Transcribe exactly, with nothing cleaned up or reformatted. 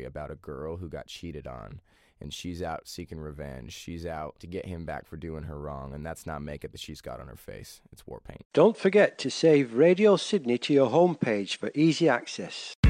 about a girl who got cheated on, and she's out seeking revenge. She's out to get him back for doing her wrong, and that's not makeup that she's got on her face. It's war paint. Don't forget to save Radio Sydney to your homepage for easy access.